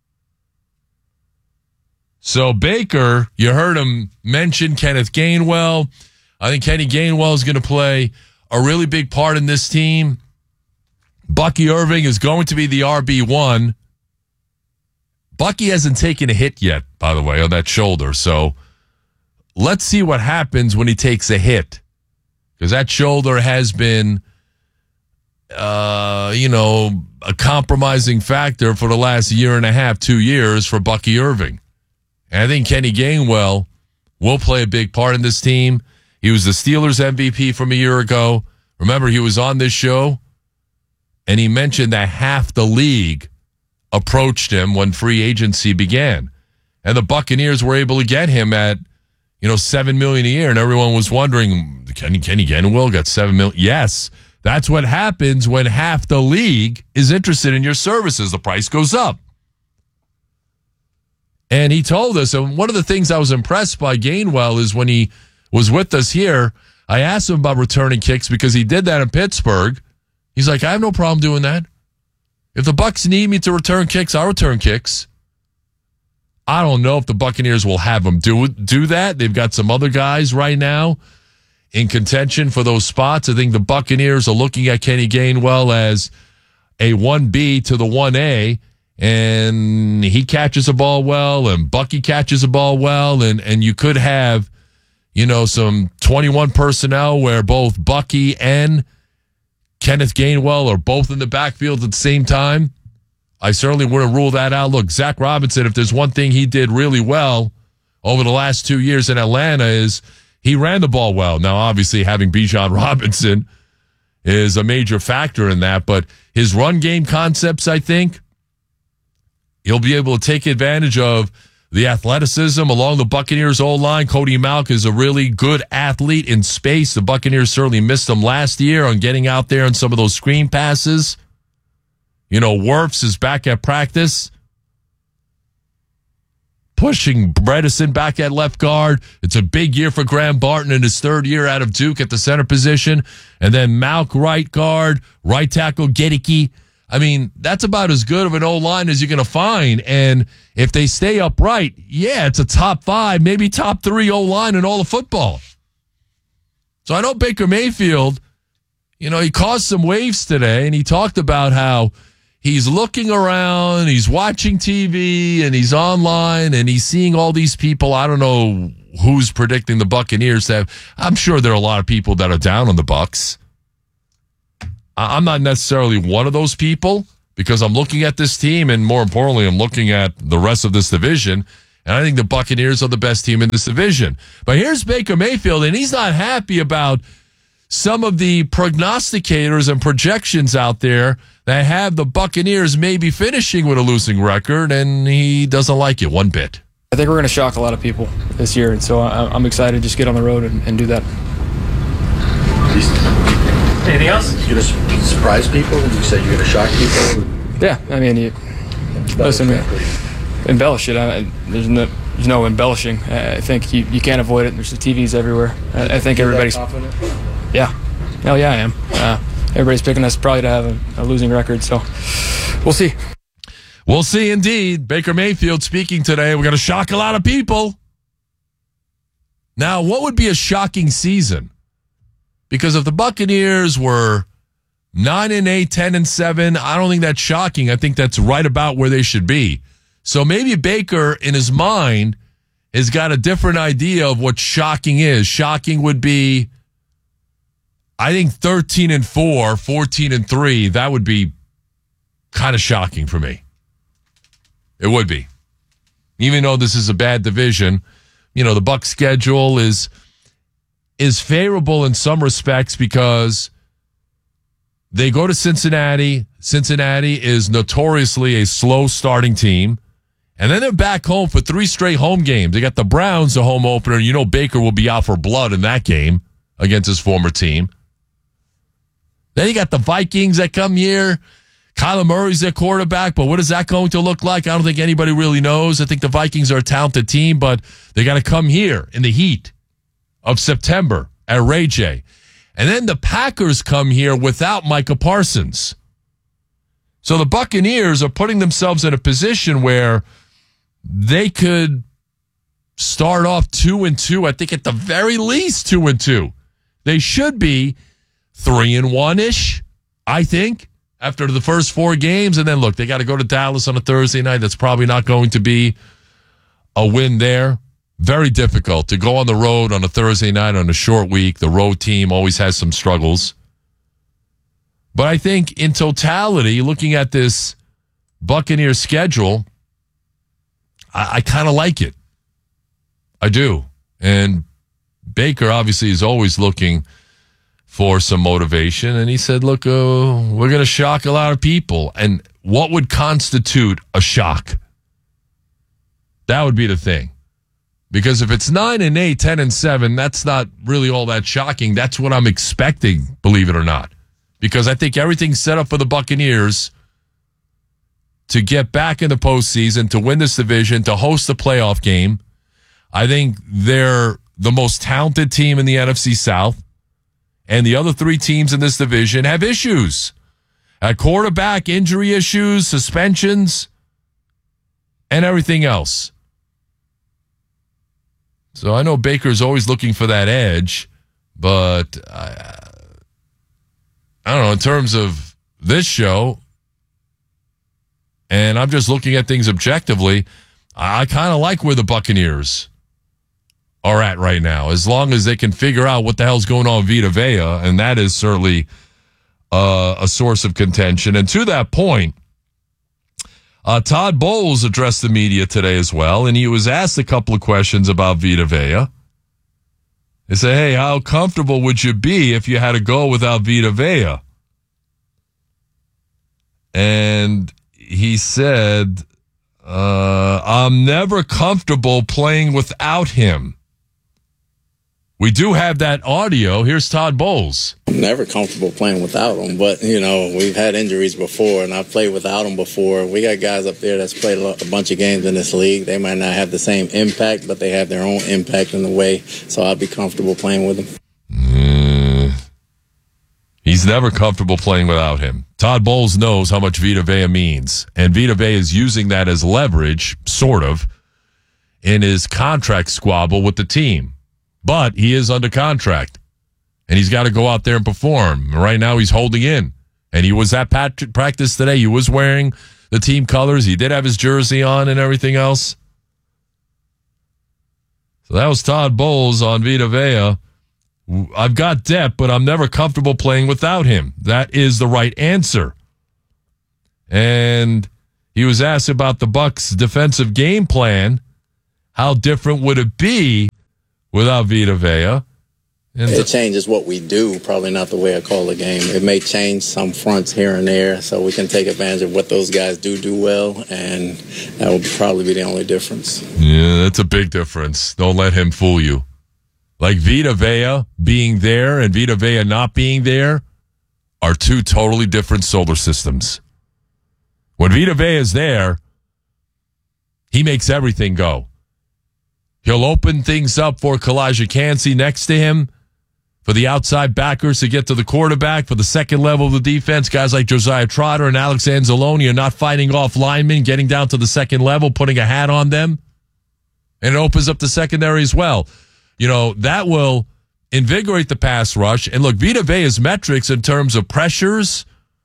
So Baker, you heard him mention Kenneth Gainwell. I think Kenny Gainwell is going to play a really big part in this team. Bucky Irving is going to be the RB1. Bucky hasn't taken a hit yet, by the way, on that shoulder. So let's see what happens when he takes a hit. Because that shoulder has been, a compromising factor for the last year and a half, 2 years for Bucky Irving. And I think Kenny Gainwell will play a big part in this team. He was the Steelers MVP from a year ago. Remember, he was on this show, and he mentioned that half the league approached him when free agency began. And the Buccaneers were able to get him at, $7 million a year. And everyone was wondering, Kenny Gainwell got $7 million. Yes, that's what happens when half the league is interested in your services. The price goes up. And he told us, and one of the things I was impressed by Gainwell is when he was with us here, I asked him about returning kicks because he did that in Pittsburgh. He's like, I have no problem doing that. If the Bucs need me to return kicks, I'll return kicks. I don't know if the Buccaneers will have him do that. They've got some other guys right now in contention for those spots. I think the Buccaneers are looking at Kenny Gainwell as a 1B to the 1A, and he catches a ball well, and Bucky catches a ball well, and you could have, some 21 personnel where both Bucky and Kenneth Gainwell are both in the backfield at the same time. I certainly wouldn't rule that out. Look, Zach Robinson, if there's one thing he did really well over the last 2 years in Atlanta is he ran the ball well. Now, obviously, having Bijan Robinson is a major factor in that, but his run game concepts, I think, he'll be able to take advantage of the athleticism along the Buccaneers' O-line. Cody Mauch is a really good athlete in space. The Buccaneers certainly missed him last year on getting out there on some of those screen passes. Wirfs is back at practice. Pushing Bredesen back at left guard. It's a big year for Graham Barton in his third year out of Duke at the center position. And then Mauch right guard, right tackle Gedicke. I mean, that's about as good of an O-line as you're going to find. And if they stay upright, yeah, it's a top 5, maybe top 3 O-line in all of football. So I know Baker Mayfield, he caused some waves today, and he talked about how he's looking around, he's watching TV, and he's online, and he's seeing all these people. I don't know who's predicting the Buccaneers. I'm sure there are a lot of people that are down on the Bucs. I'm not necessarily one of those people because I'm looking at this team, and more importantly, I'm looking at the rest of this division, and I think the Buccaneers are the best team in this division. But here's Baker Mayfield, and he's not happy about some of the prognosticators and projections out there that have the Buccaneers maybe finishing with a losing record, and he doesn't like it one bit. I think we're going to shock a lot of people this year, and so I'm excited to just get on the road and do that. Anything else? You're going to surprise people? You said you're going to shock people? Yeah, I mean, listen, embellish it. There's no embellishing. I think you can't avoid it. There's the TVs everywhere. I think everybody's... Yeah. Hell yeah, I am. Everybody's picking us probably to have a losing record, so we'll see. We'll see indeed. Baker Mayfield speaking today. We're going to shock a lot of people. Now, what would be a shocking season? Because if the Buccaneers were 9-8, 10-7, I don't think that's shocking. I think that's right about where they should be. So maybe Baker, in his mind, has got a different idea of what shocking is. Shocking would be, I think 13-4, 14-3. That would be kind of shocking for me. It would be. Even though this is a bad division, the Bucs schedule is favorable in some respects because they go to Cincinnati. Cincinnati is notoriously a slow starting team. And then they're back home for 3 straight home games. They got the Browns, the home opener. Baker will be out for blood in that game against his former team. Then you got the Vikings that come here. Kyler Murray's their quarterback, but what is that going to look like? I don't think anybody really knows. I think the Vikings are a talented team, but they got to come here in the heat of September at Ray J. And then the Packers come here without Micah Parsons. So the Buccaneers are putting themselves in a position where they could start off 2-2. I think at the very least 2-2. They should be 3-1-ish, I think, after the first 4 games. And then, look, they got to go to Dallas on a Thursday night. That's probably not going to be a win there. Very difficult to go on the road on a Thursday night on a short week. The road team always has some struggles. But I think in totality, looking at this Buccaneers schedule, I kind of like it. I do. And Baker obviously is always looking for some motivation. And he said, look, we're going to shock a lot of people. And what would constitute a shock? That would be the thing. Because if it's 9-8, 10-7, that's not really all that shocking. That's what I'm expecting, believe it or not. Because I think everything's set up for the Buccaneers to get back in the postseason, to win this division, to host the playoff game. I think they're the most talented team in the NFC South. And the other 3 teams in this division have issues. At quarterback, injury issues, suspensions, and everything else. So I know Baker's always looking for that edge, but I don't know, in terms of this show, and I'm just looking at things objectively, I kind of like where the Buccaneers are at right now, as long as they can figure out what the hell's going on with Vita Vea, and that is certainly a source of contention. And to that point, Todd Bowles addressed the media today as well, and he was asked a couple of questions about Vita Vea. They said, hey, how comfortable would you be if you had to go without Vita Vea? And he said, I'm never comfortable playing without him. We do have that audio. Here's Todd Bowles. I'm never comfortable playing without him, but, we've had injuries before, and I've played without him before. We got guys up there that's played a bunch of games in this league. They might not have the same impact, but they have their own impact in the way, so I'd be comfortable playing with him. He's never comfortable playing without him. Todd Bowles knows how much Vita Vea means, and Vita Vea is using that as leverage, sort of, in his contract squabble with the team. But he is under contract, and he's got to go out there and perform. Right now, he's holding in. And he was at practice today. He was wearing the team colors. He did have his jersey on and everything else. So that was Todd Bowles on Vita Vea. I've got depth, but I'm never comfortable playing without him. That is the right answer. And he was asked about the Bucs' defensive game plan. How different would it be without Vita Vea? It changes what we do, probably not the way I call the game. It may change some fronts here and there, so we can take advantage of what those guys do well, and that would probably be the only difference. Yeah, that's a big difference. Don't let him fool you. Like Vita Vea being there and Vita Vea not being there are two totally different solar systems. When Vita Vea is there, he makes everything go. He'll open things up for Kalijah Kancey next to him, for the outside backers to get to the quarterback, for the second level of the defense, guys like Josiah Trotter and Alex Anzalone are not fighting off linemen, getting down to the second level, putting a hat on them. And it opens up the secondary as well. You know, that will invigorate the pass rush. And look, Vita Vea's metrics in terms of pressures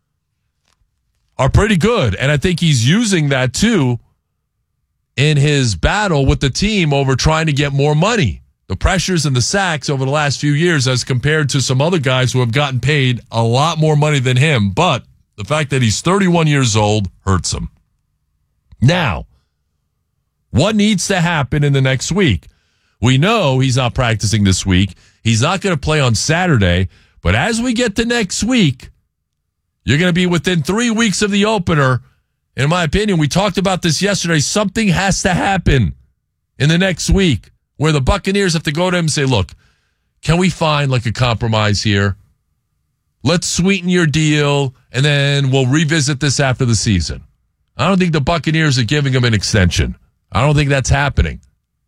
are pretty good. And I think he's using that too in his battle with the team over trying to get more money. The pressures and the sacks over the last few years as compared to some other guys who have gotten paid a lot more money than him. But the fact that he's 31 years old hurts him. Now, what needs to happen in the next week? We know he's not practicing this week. He's not going to play on Saturday. But as we get to next week, you're going to be within 3 weeks of the opener. In my opinion, we talked about this yesterday. Something has to happen in the next week where the Buccaneers have to go to him and say, look, can we find like a compromise here? Let's sweeten your deal, and then we'll revisit this after the season. I don't think the Buccaneers are giving him an extension. I don't think that's happening.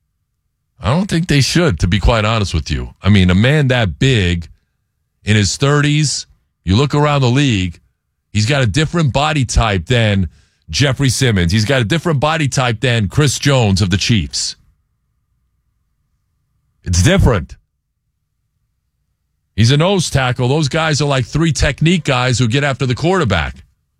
I don't think they should, to be quite honest with you. I mean, a man that big in his 30s, you look around the league, he's got a different body type than Jeffrey Simmons. He's got a different body type than Chris Jones of the Chiefs. It's different. He's a nose tackle. Those guys are like three technique guys who get after the quarterback.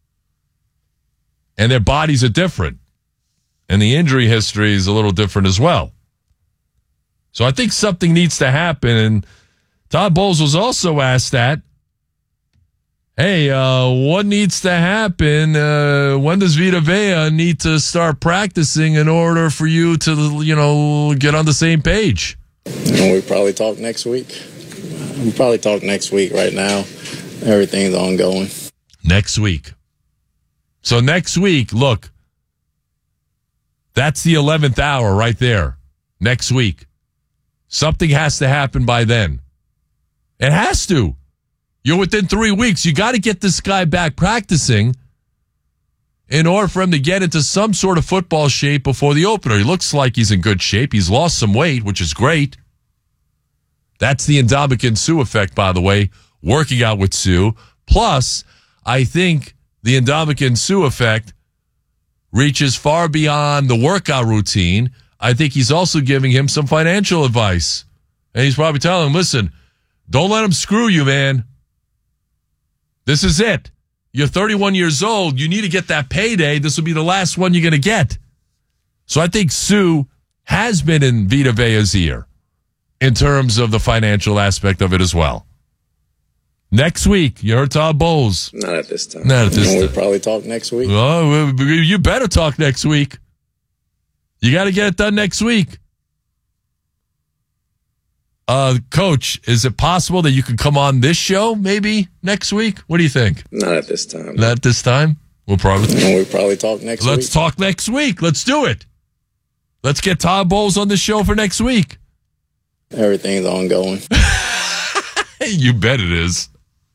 And their bodies are different. And the injury history is a little different as well. So I think something needs to happen. And Todd Bowles was also asked that. Hey, what needs to happen? When does Vita Vea need to start practicing in order for you to, get on the same page? We probably talk next week. We'll probably talk next week. Right now, everything's ongoing. Next week. So next week, look, that's the 11th hour right there. Next week. Something has to happen by then. It has to. You're within 3 weeks. You got to get this guy back practicing in order for him to get into some sort of football shape before the opener. He looks like he's in good shape. He's lost some weight, which is great. That's the Ndamukong Suh effect, by the way, working out with Suh. Plus, I think the Ndamukong Suh effect reaches far beyond the workout routine. I think he's also giving him some financial advice. And he's probably telling him, listen, don't let him screw you, man. This is it. You're 31 years old. You need to get that payday. This will be the last one you're going to get. So I think Suh has been in Vita Vea's ear in terms of the financial aspect of it as well. Next week, you heard Todd Bowles. Not at this time. Not at this time. We'll probably talk next week. Oh, you better talk next week. You got to get it done next week. Coach, is it possible that you could come on this show maybe next week? What do you think? Not at this time. Not at this time? We'll probably talk next week. Let's talk next week. Let's do it. Let's get Todd Bowles on the show for next week. Everything's ongoing. You bet it is.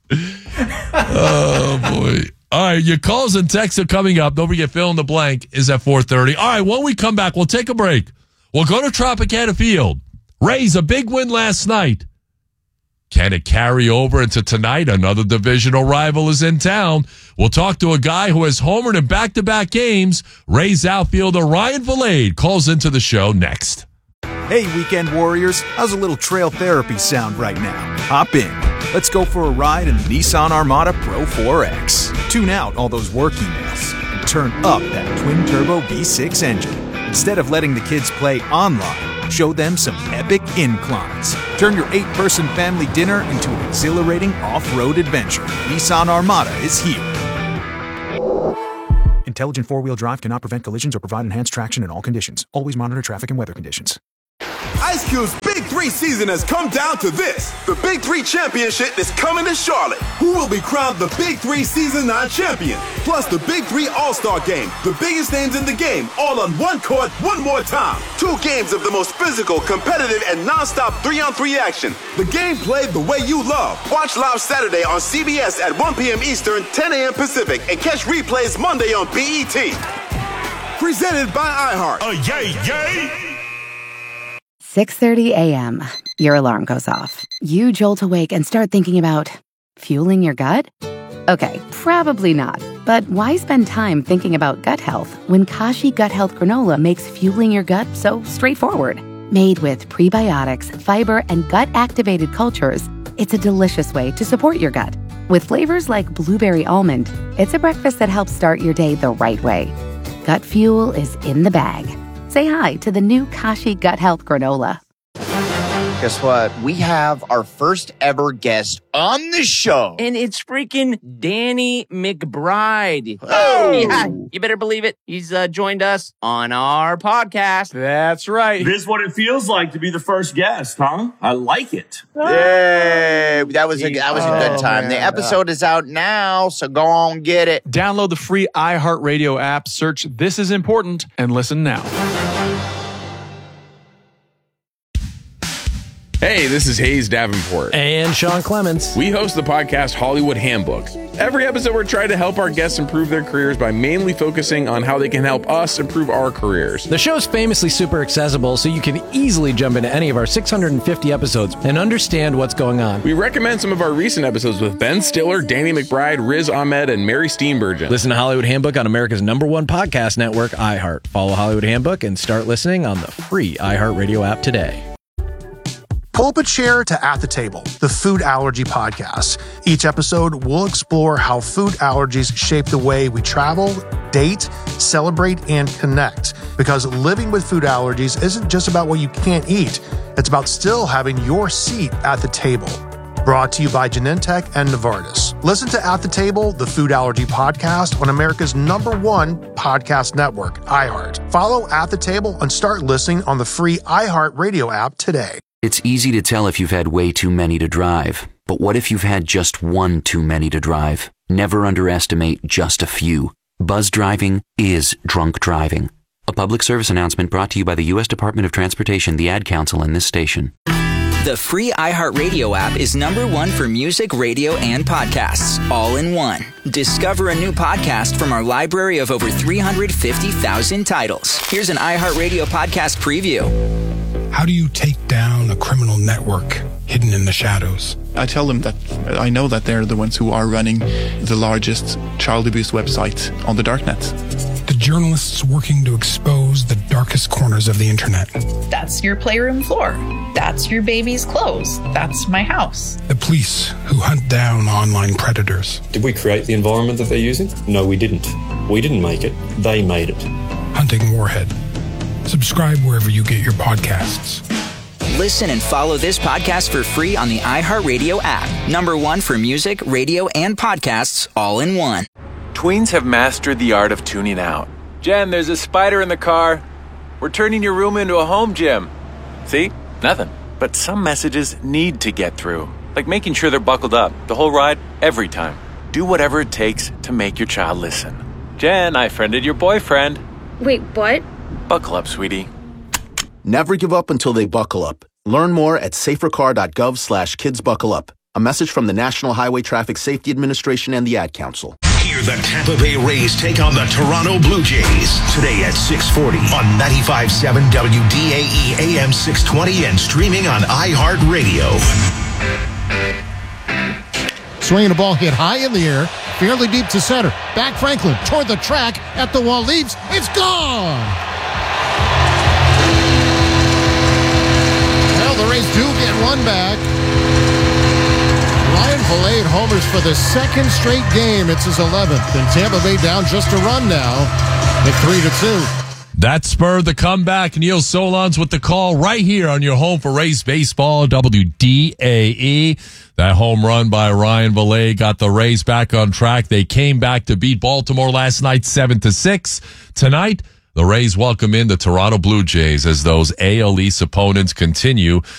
Oh, boy. All right, your calls and texts are coming up. Don't forget, fill in the blank is at 4:30. All right, when we come back, we'll take a break. We'll go to Tropicana Field. Rays, a big win last night. Can it carry over into tonight? Another divisional rival is in town. We'll talk to a guy who has homered in back-to-back games. Rays outfielder Ryan Vilade calls into the show next. Hey, Weekend Warriors. How's a little trail therapy sound right now? Hop in. Let's go for a ride in the Nissan Armada Pro 4X. Tune out all those work emails and turn up that twin-turbo V6 engine. Instead of letting the kids play online, show them some epic inclines. Turn your 8-person family dinner into an exhilarating off-road adventure. Nissan Armada is here. Intelligent four-wheel drive cannot prevent collisions or provide enhanced traction in all conditions. Always monitor traffic and weather conditions. Ice Cube's Big 3 season has come down to this. The Big 3 Championship is coming to Charlotte. Who will be crowned the Big 3 Season 9 champion? Plus the Big 3 All-Star Game. The biggest names in the game, all on one court, one more time. 2 games of the most physical, competitive, and non-stop 3-on-3 action. The game played the way you love. Watch live Saturday on CBS at 1 p.m. Eastern, 10 a.m. Pacific, and catch replays Monday on BET. Presented by iHeart. Yay, yay! 6:30 a.m. Your alarm goes off. You jolt awake and start thinking about fueling your gut? Okay, probably not. But why spend time thinking about gut health when Kashi Gut Health Granola makes fueling your gut so straightforward? Made with prebiotics, fiber, and gut-activated cultures, it's a delicious way to support your gut. With flavors like blueberry almond, it's a breakfast that helps start your day the right way. Gut fuel is in the bag. Say hi to the new Kashi Gut Health Granola. Guess what? We have our first ever guest on the show. And it's freaking Danny McBride. Oh! Yeah, you better believe it. He's joined us on our podcast. That's right. This is what it feels like to be the first guest, huh? I like it. Yay! That was a good time. Man. The episode is out now, so go on and get it. Download the free iHeartRadio app, search This Is Important, and listen now. Hey, this is Hayes Davenport. And Sean Clements. We host the podcast Hollywood Handbook. Every episode, we're trying to help our guests improve their careers by mainly focusing on how they can help us improve our careers. The show's famously super accessible, so you can easily jump into any of our 650 episodes and understand what's going on. We recommend some of our recent episodes with Ben Stiller, Danny McBride, Riz Ahmed, and Mary Steenburgen. Listen to Hollywood Handbook on America's #1 podcast network, iHeart. Follow Hollywood Handbook and start listening on the free iHeartRadio app today. Pull up a chair to At the Table, the food allergy podcast. Each episode, we'll explore how food allergies shape the way we travel, date, celebrate, and connect. Because living with food allergies isn't just about what you can't eat. It's about still having your seat at the table. Brought to you by Genentech and Novartis. Listen to At the Table, the food allergy podcast on America's #1 podcast network, iHeart. Follow At the Table and start listening on the free iHeart Radio app today. It's easy to tell if you've had way too many to drive. But what if you've had just one too many to drive? Never underestimate just a few. Buzz driving is drunk driving. A public service announcement brought to you by the U.S. Department of Transportation, the Ad Council, and this station. The free iHeartRadio app is #1 for music, radio, and podcasts, all in one. Discover a new podcast from our library of over 350,000 titles. Here's an iHeartRadio podcast preview. How do you take down a criminal network hidden in the shadows? I tell them that I know that they're the ones who are running the largest child abuse website on the darknet. The journalists working to expose the darkest corners of the internet. That's your playroom floor. That's your baby's clothes. That's my house. The police who hunt down online predators. Did we create the environment that they're using? No, we didn't. We didn't make it. They made it. Hunting Warhead. Subscribe wherever you get your podcasts. Listen and follow this podcast for free on the iHeartRadio app. #1 for music, radio, and podcasts, all in one. Tweens have mastered the art of tuning out. Jen, there's a spider in the car. We're turning your room into a home gym. See? Nothing. But some messages need to get through. Like making sure they're buckled up the whole ride, every time. Do whatever it takes to make your child listen. Jen, I friended your boyfriend. Wait, what? Buckle up, sweetie. Never give up until they buckle up. Learn more at safercar.gov/kidsbuckleup. A message from the National Highway Traffic Safety Administration and the Ad Council. Hear the Tampa Bay Rays take on the Toronto Blue Jays today at 6:40 on 95.7 WDAE AM 620 and streaming on iHeartRadio. Swinging a ball hit high in the air, fairly deep to center. Back Franklin toward the track, at the wall, leaves. It's gone! Well, the Rays do get one back. Ryan Valade homers for the second straight game. It's his 11th. And Tampa Bay down just a run now at 3-2. That spurred the comeback. Neil Solondz with the call right here on your home for Rays baseball, WDAE. That home run by Ryan Valade got the Rays back on track. They came back to beat Baltimore last night 7-6. Tonight, the Rays welcome in the Toronto Blue Jays as those AL East opponents continue